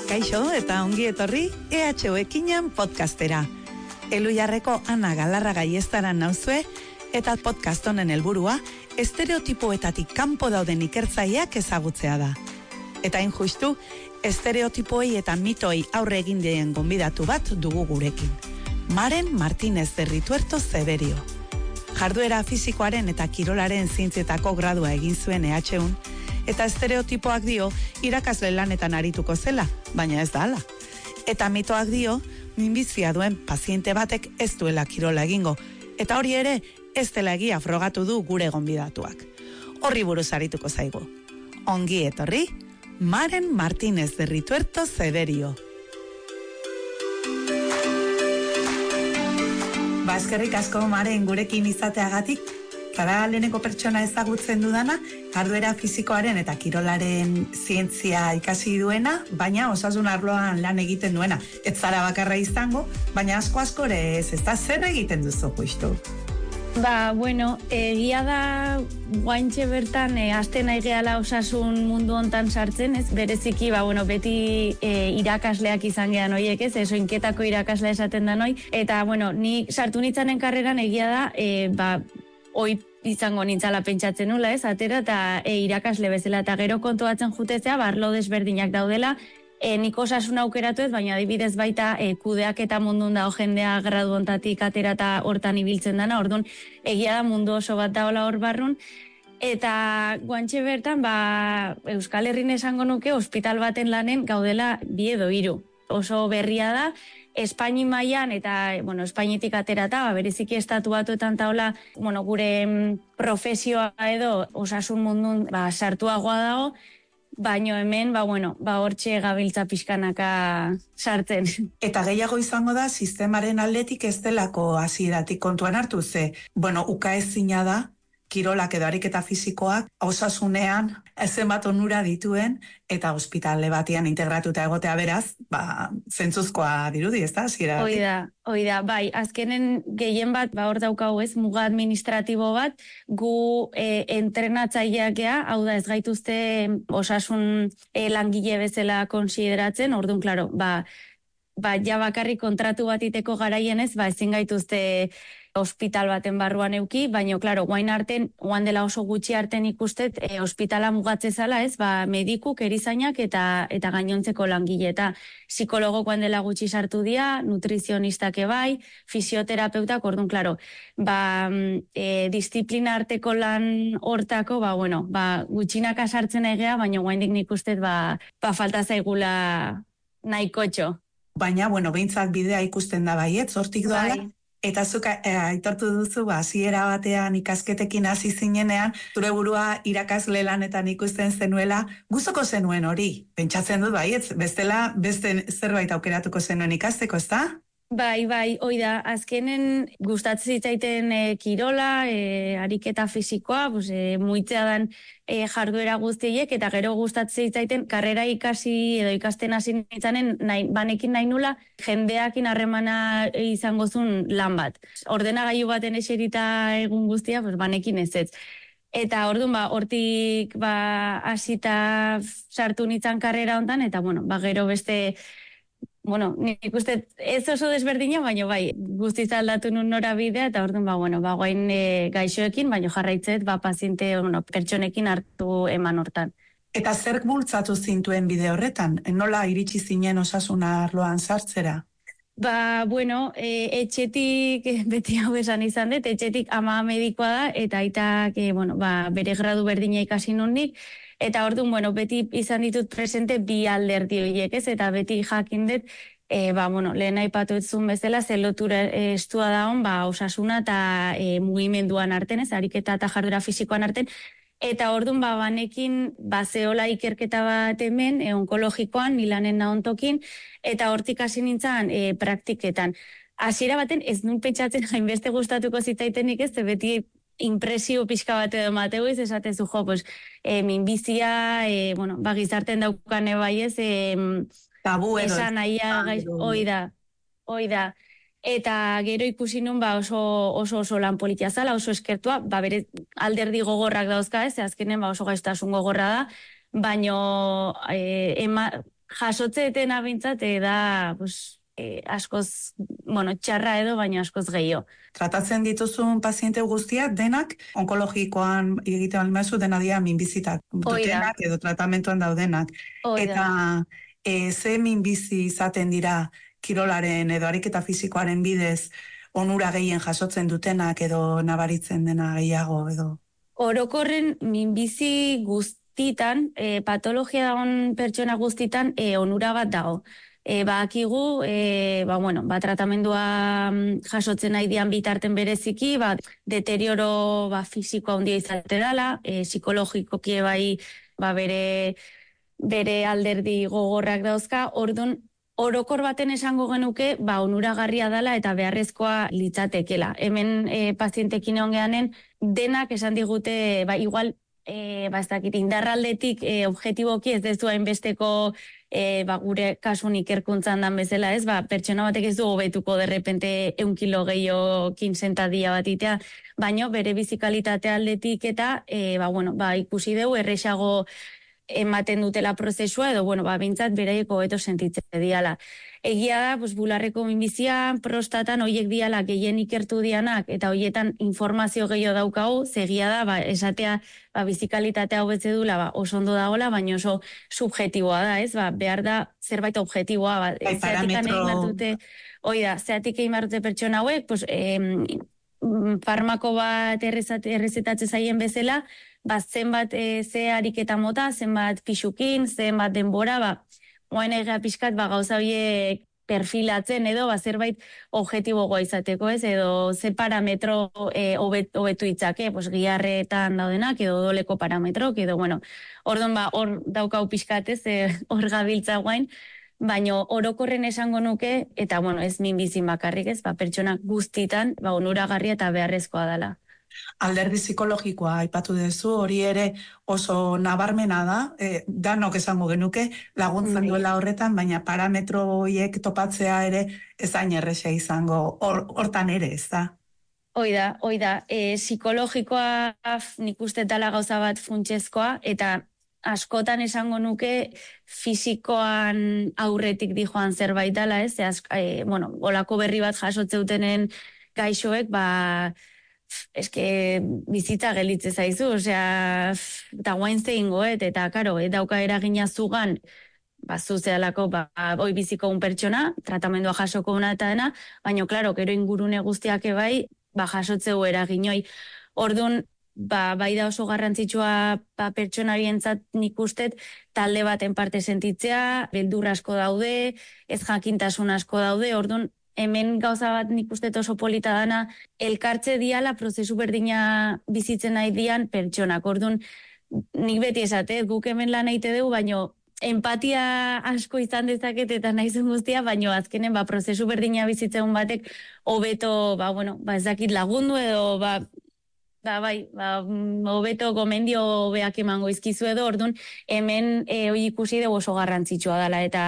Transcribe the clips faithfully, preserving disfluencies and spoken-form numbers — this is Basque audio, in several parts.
Kaixo eta ongi etorri E H O Ekinan podcastera. Elujarreko Ana Galarra Gaiestaran nauzue eta podcast honen helburua estereotipoetatik kanpo dauden ikertzaileak ezagutzea da. Eta injustu, estereotipoei eta mitoi aurre egin dien gonbidatu bat dugu gurekin. Maren Martínez de Rituerto Zeberio. Jarduera fisikoaren eta kirolaren zientzietako gradua egin zuen E H Un, eta estereotipoak dio irakasle lanetan arituko zela, baina ez da hala. Eta mitoak dio minbizia duen paziente batek ez duela kirola egingo, eta hori ere ez dela egia frogatu du gure gonbidatuak. Horri buruz arituko zaigu. Ongi etorri, Maren Martínez de Rituerto Zeberio. Ba, eskerrik asko Maren gurekin izateagatik. Zara leheneko pertsona ezagutzen dudana, jarduera fisikoaren eta kirolaren zientzia ikasi duena, baina osasun arloan lan egiten duena. Ez zara bakarra izango, baina asko asko ere ez, ez da zer egiten duzu justu. Ba, bueno, egia da guaintxe bertan e, azten nahi gehala osasun mundu hontan sartzen, ez? Bereziki, ba, bueno, beti e, irakasleak izan gehan hoiek, ez? Eso inketako irakasle esaten da noi. Eta, bueno, ni sartu nitzanen karreran egia da, e, ba, oi izango nintzala pentsatzen nula, ez? Atera eta e, irakasle bezala, eta gero kontuatzen jutezea, barlo desberdinak daudela, E, nik osasun aukeratu ez, baina adibidez baita e, kudeak eta mundun dago jendea gradu ontatik atera eta hortan ibiltzen dana, orduan egia da mundu oso bat daola hor barrun, eta guantxe bertan, ba, Euskal Herrin esango nuke, ospital baten lanen gaudela bi edo hiru. Oso berria da, Espaini mailan eta, bueno, Espainetik aterata, ba, bereziki estatu batuetan taola, bueno, gure profesioa edo osasun mundun ba, sartuagoa dago, baino hemen, ba, bueno, ba, hortxe gabiltza pixkanaka sartzen. Eta gehiago izango da, sistemaren aldetik ez delako hasieratik kontuan hartu ze. Bueno, ukaezina da, kirolak edo ariketa fisikoak osasunean zenbat onura dituen eta ospitale batean integratuta egotea beraz, ba, zentzuzkoa dirudi, ez da? Hoi da, hoi da, bai, azkenen gehien bat, ba, hor daukau ez, muga administratibo bat, gu e, entrenatzaileak gea, hau da ez gaituzte osasun e, langile bezala konsideratzen, orduan, klaro, ba, ba, ja bakarrik kontratu bat iteko garaien ez, ba, ezin gaituzte ospital baten barruan euki, baina, klaro, guain arten, guan dela oso gutxi arten ikustet, e, ospitala mugatze zala, ez, ba, medikuk, erizainak eta eta gainontzeko langile, eta psikologo guan dela gutxi sartu dia, nutrizionistak ebai, fisioterapeutak, orduan, klaro, ba, e, disiplina arteko lan hortako, ba, bueno, ba, gutxinaka sartzen egea, baina guaindik nik ustet, ba, ba, falta zaigula nahikotxo. Baina, bueno, behintzat bidea ikusten da baiet, hortik doala, bai. Eta zuka e, aitortu duzu, ba, hasiera batean ikasketekin hasi zinenean, zure burua irakasle lanetan ikusten zenuela, gustoko zenuen hori, pentsatzen dut baiet, bestela beste zerbait aukeratuko zenuen ikasteko, ezta? Bai, bai, hoi da, azkenen gustatzen zitzaiten e, kirola, e, ariketa fisikoa, pues, e, muitzea dan e, jarduera guztiek, eta gero gustatzen zitzaiten karrera ikasi edo ikasten hasi nintzanen, nahi, banekin nahi nula, jendeakin harremana izango zuen lan bat. Ordenagailu baten eserita egun guztia, pues, banekin ez ez. Eta orduan, ba, hortik ba, hasita sartu nintzan karrera hontan, eta bueno, ba, gero beste... Bueno, nik uste ez oso desberdina, baina bai, guztiz aldatu nun norabidea, eta orduan, ba, bueno, ba, guain e, gaixoekin, baina jarraitzet, ba, paziente, bueno, pertsonekin hartu eman hortan. Eta zer bultzatu zintuen bide horretan? Nola iritsi zinen osasun arloan sartzera? Ba, bueno, e, etxetik, beti hau esan izan dut, etxetik ama medikoa da, eta aitak, e, bueno, ba, bere gradu berdina ikasi nundik, eta orduan, bueno, beti izan ditut presente bi alderdi horiek, ez? Eta beti jakin dut, e, ba, bueno, lehen aipatu etzun bezala, zelotura estua daun, ba, osasuna eta e, mugimenduan arten, ez? Ariketa eta jarduera fisikoan arten, eta orduan, ba, banekin, ba, zeola ikerketa bat hemen, e, onkologikoan, Milanen naontokin, eta hortik hasi nintzen e, praktiketan. Hasiera baten, ez nun pentsatzen hainbeste gustatuko zitzaitenik ez, beti impresio pixka bat edo mateu ez, esatezu jo, pues, e, minbizia, e, bueno, ba, gizarten daukane bai ez, e, tabu edo. Esan aia, hoi da, hoi da. Eta gero ikusi nun ba oso oso oso lan politia zala, oso eskertua, ba bere alderdi gogorrak dauzka, ez, azkenen ba oso gaiztasun gogorra da, baino e, ema, jasotzeetena bintzat, da, pues, eh, askoz, bueno, txarra edo, baina askoz gehiago. Tratatzen dituzun paziente guztiak denak onkologikoan egiten almezu dena dira minbizitak dutenak edo tratamentuan daudenak. Oida. Eta e, ze minbizi izaten dira kirolaren edo ariketa fisikoaren bidez onura gehien jasotzen dutenak edo nabaritzen dena gehiago edo? Orokorren minbizi guztitan, e, patologia dagoen pertsona guztitan e, onura bat dago. E, ba, akigu, e, ba, bueno, ba, tratamendua jasotzen nahi dian bitarten bereziki, ba, deterioro ba, fisikoa handia izate dela, e, psikologikoki bai ba, bere, bere alderdi gogorrak dauzka, orduan, orokor baten esango genuke, ba, onuragarria dela eta beharrezkoa litzatekela. Hemen e, pazientekin egon gehanen, denak esan digute, ba, igual, e, ba, ez dakit, indarraldetik e, objetiboki ez dezu hainbesteko e, ba, gure kasun ikerkuntzan dan bezala, ez? Ba, pertsona batek ez du hobetuko derrepente eun kilo gehiago kinsentadia bat itea, baino bere bizikalitatea aldetik eta, e, ba, bueno, ba, ikusi dugu erresago ematen dutela prozesua, edo, bueno, ba, bintzat beraieko hobeto sentitzen diala. Egia da, pues, bularreko minbizia, prostatan, hoiek diala gehien ikertu dianak, eta hoietan informazio gehiago daukau, zegia da, ba, esatea, ba, bizikalitatea hobetze dula, ba, oso ondo dagoela, baina oso subjetiboa da, ez? Ba, behar da zerbait objetiboa, ba, bai, parametro... Hoi da, zeatik egin behar dute pertsona hauek, pues, em, farmako bat errezetatze zaien bezala, ba, zenbat e, ze ariketa mota, zenbat pixukin, zenbat denbora, ba, oain egia pixkat, ba, gauza horiek perfilatzen edo, ba, zerbait objetiboa izateko, ez, edo ze parametro e, hobetu itzake, pues, giharretan daudenak, edo doleko parametrok, edo, bueno, orduan, ba, hor daukau pixkat, ez, hor gabiltza guain, baina orokorren esango nuke, eta, bueno, ez minbizin bakarrik, ez, ba, pertsonak guztitan, ba, onuragarria eta beharrezkoa dela. Alderdi psikologikoa aipatu duzu, hori ere oso nabarmena da, e, danok esango genuke laguntzen duela horretan, baina parametro horiek topatzea ere ez hain erresa izango, hortan ere, ez da? Hoi da, hoi da, e, psikologikoa nik uste dela gauza bat funtsezkoa, eta askotan esango nuke fisikoan aurretik dijoan zerbait dela, ez? E, bueno, olako berri bat jasotzeutenen gaixoek, ba, eske bizitza gelitze zaizu, osea, eta guain zehingoet, eta karo, e, dauka eragina zugan, ba, zuzealako, ba, oi biziko un pertsona, tratamendua jasoko una eta dena, baina, klaro, gero ingurune guztiak ebai, ba, jasotzeu eraginoi. Orduan, ba, bai da oso garrantzitsua ba, pertsonarientzat nik ustet, talde baten parte sentitzea, beldur asko daude, ez jakintasun asko daude, orduan, hemen gauza bat nik uste oso polita dana, elkartze diala prozesu berdina bizitzen nahi dian pertsonak. Orduan, nik beti esate, guk hemen lan egite dugu, baino empatia asko izan dezaket eta naizen guztia, baino azkenen ba, prozesu berdina bizitzen batek hobeto, ba, bueno, ba, ez dakit lagundu edo, ba, ba, bai, ba, hobeto gomendio beak emango izkizu edo, orduan, hemen e, hoi ikusi dugu oso garrantzitsua dela, eta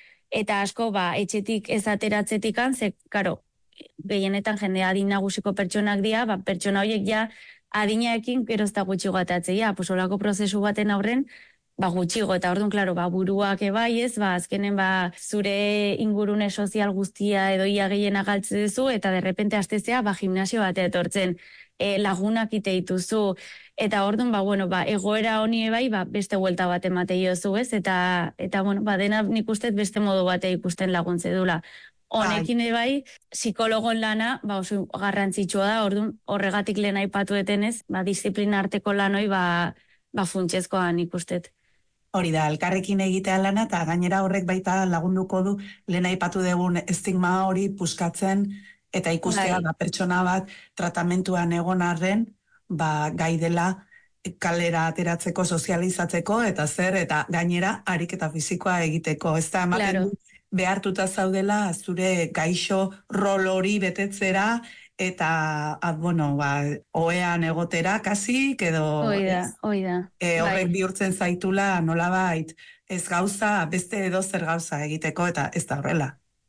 Eta asko, ba, etxetik ez ateratzetikan, ze, karo, gehienetan jende adin nagusiko pertsonak dira, ba, pertsona horiek ja adinaekin gerozta gutxigo atatzea, pues olako prozesu baten aurren, ba, gutxigo, eta orduan, klaro, ba, buruak ebai ez, ba, azkenen, ba, zure ingurune sozial guztia edo ia gehiena galtze duzu, eta derrepente astezea, ba, gimnasio batea etortzen, e, lagunak ite dituzu, eta orduan, ba, bueno, ba, egoera honi ebai, ba, beste vuelta bat emate jozu, ez? Eta, eta bueno, ba, dena nik ustet beste modu bate ikusten laguntze dula. Honekin ebai, psikologon lana, ba, oso garrantzitsua da, orduan, horregatik lehen aipatu etenez, ba, disiplina arteko lanoi, ba, ba, funtsezkoa nik ustet. Hori da, elkarrekin egitea lana, eta gainera horrek baita lagunduko du, lehen aipatu dugun estigma hori puskatzen, eta ikustea, ba, pertsona bat tratamentuan egon arren, ba, gai dela kalera ateratzeko, sozializatzeko, eta zer, eta gainera ariketa fisikoa egiteko. Ez da, ematen Claro. du, behartuta zaudela, zure gaixo rol hori betetzera, eta, ah, bueno, ba, ohean egotera, kasik, edo... Oida, ez, oida. e, horrek Bai. bihurtzen zaitula, nolabait, ez gauza, beste edo zer gauza egiteko, eta ez da horrela.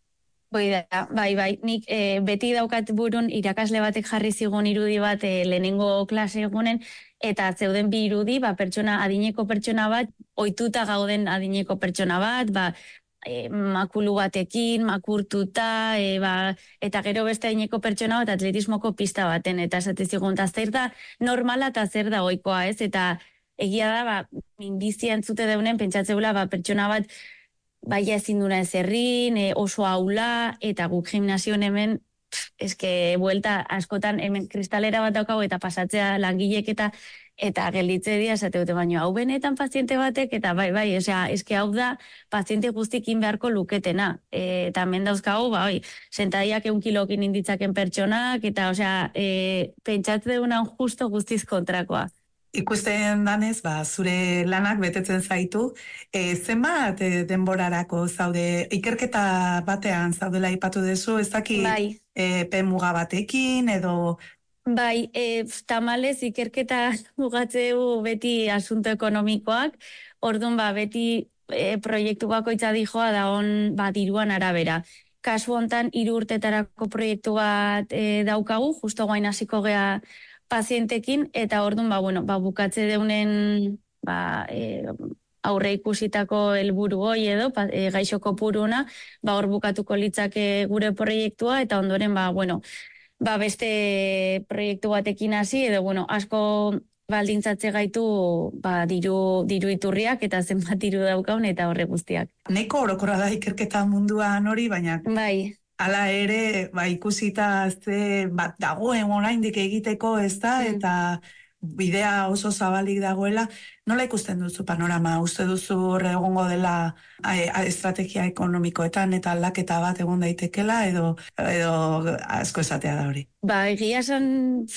Boida, bai, bai, nik e, beti daukat burun irakasle batek jarri zigun irudi bat e, lehenengo klase egunen, eta zeuden bi irudi, ba, pertsona, adineko pertsona bat, ohituta gauden adineko pertsona bat, ba, e, makulu batekin, makurtuta, e, ba, eta gero beste adineko pertsona bat atletismoko pista baten, eta esate zigun, eta zer da normala eta zer da ohikoa, ez, eta egia da, ba, minbizia entzute deunen, pentsatzeula, ba, pertsona bat, bai ezin duna ez errin, e, oso aula, eta guk gimnasion hemen, pff, eske, buelta askotan hemen kristalera bat daukau, eta pasatzea langilek eta eta gelditze dira, esate dute baino, hau benetan paziente batek, eta bai, bai, osea, eske hau da, paziente guztikin beharko luketena. E, eta hemen dauzkagu, bai, sentadiak eun kilokin inditzaken pertsonak, eta, osea, e, pentsatze deunan justo guztiz kontrakoa. Ikusten danez, ba, zure lanak betetzen zaitu, e, zenbat e, denborarako zaude, ikerketa batean zaudela ipatu dezu, ez daki bai. e, pe muga batekin, edo... Bai, e, tamalez ikerketa mugatzeu beti asunto ekonomikoak, orduan ba, beti e, proiektu bakoitza dijoa da on ba, diruan arabera. Kasu hontan hiru urtetarako proiektu bat e, daukagu, justo guain hasiko gea pazientekin, eta orduan, ba, bueno, ba, bukatze deunen ba, e, aurre ikusitako helburu hoi edo, pa, e, gaixo kopuruna, ba, hor bukatuko litzake gure proiektua, eta ondoren, ba, bueno, ba, beste proiektu batekin hasi, edo, bueno, asko baldintzatze gaitu ba, diru, diru iturriak, eta zenbat diru daukaun, eta horre guztiak. Neko orokorra da ikerketa munduan hori, baina... Bai. Hala ere, ba, ikusita ze bat dagoen oraindik egiteko, ez da, mm. eta bidea oso zabalik dagoela, nola ikusten duzu panorama? Uste duzu horre egongo dela a, a, estrategia ekonomikoetan eta aldaketa bat egon daitekela, edo, edo asko esatea da hori? Ba, egia esan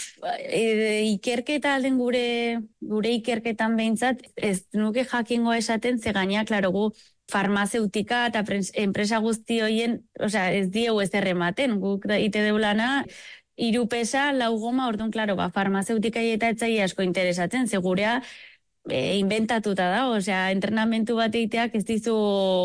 e, ikerketa alden gure, gure ikerketan behintzat, ez nuke jakingo esaten, ze gaina, klaro, gu farmazeutika eta enpresa guzti hoien, osea, ez diegu ez errematen, guk ite deulana, hiru pesa, lau goma, orduan, klaro, ba, farmazeutika eta etzai asko interesatzen, segurea e, inventatuta da, osea, entrenamentu bat egiteak ez dizu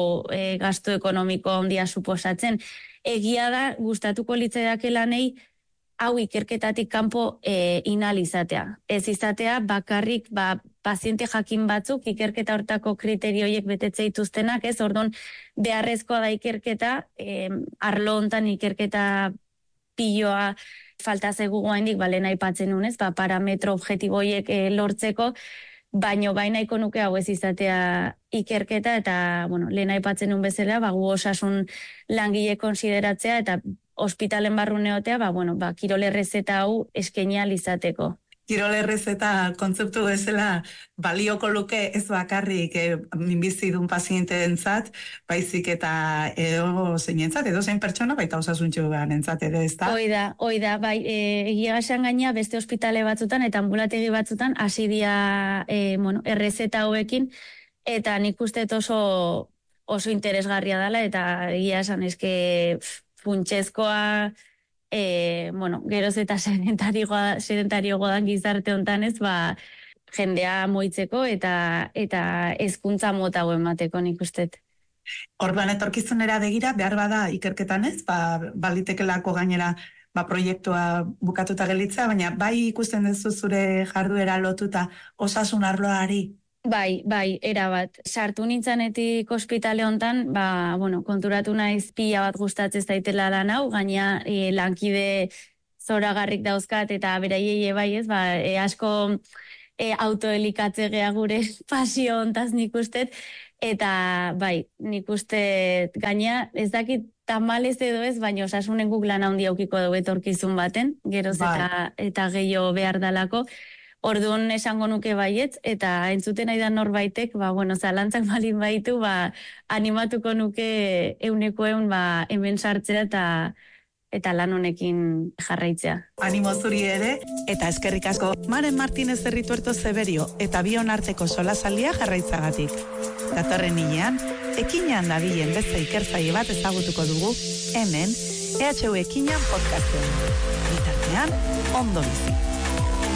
e, gasto ekonomiko handia suposatzen. Egia da, gustatuko litzaiake lanei, hau ikerketatik kanpo e, inalizatea. Ez izatea bakarrik ba, paziente jakin batzuk ikerketa hortako kriterioiek betetze dituztenak, ez? Orduan beharrezkoa da ikerketa, e, arlo hontan ikerketa piloa falta zaigu goaindik, ba, lehen aipatzen nunez, ba, parametro objektiboiek e, lortzeko, baino baina nahiko nuke hau ez izatea ikerketa, eta bueno, lehen aipatzen nun bezala, ba, gu osasun langile konsideratzea, eta ospitalen barruneotea, ba, bueno, ba, kirol errezeta hau eskenial izateko. Kirol errezeta kontzeptu bezala balioko luke ez bakarrik eh, minbizidun pazienteentzat, baizik eta edo zeinentzat, edo zein pertsona, baita osasuntxo entzat ere, ez da? Hoi da, hoi da, bai, e, egia gaxan gaina beste ospitale batzutan eta ambulategi batzutan hasi dira e, bueno, errezeta hauekin, eta nik uste oso, oso interesgarria dela, eta egia esan eske funtsezkoa, e, bueno, geroz eta sedentarioa, sedentarioa dan gizarte hontan ez, ba, jendea moitzeko eta eta hezkuntza mota hau emateko nik ustet. Orduan etorkizunera begira, behar bada ikerketan ez, ba, balitekelako gainera ba, proiektua bukatuta gelitza, baina bai ikusten duzu zure jarduera lotuta osasun arloari? Bai, bai, erabat. Sartu nintzanetik ospitale hontan, ba, bueno, konturatu naiz pila bat gustatzen zaitela lan hau, gaina e, lankide zoragarrik dauzkat eta beraiei bai ez, ba, e, asko e, autoelikatze gea gure pasio hontaz nik ustet, eta bai, nik ustet gaina ez dakit tamalez edo ez, baina osasunen guk lan handi aukiko dugu etorkizun baten, geroz bai. eta, eta gehiago behar dalako. Orduan esango nuke baietz, eta entzuten nahi da norbaitek, ba, bueno, zalantzak balin baitu, ba, animatuko nuke euneko eun, ba, hemen sartzera eta eta lan honekin jarraitzea. Animo zuri ere, eta eskerrik asko Maren Martínez Errituerto Zeberio eta bion arteko solasaldia jarraitzagatik. Datorren hilean, ekinean dabilen beste ikertzaile bat ezagutuko dugu, hemen, E H U Ekinean podcastean. Bitartean, ondo bizi.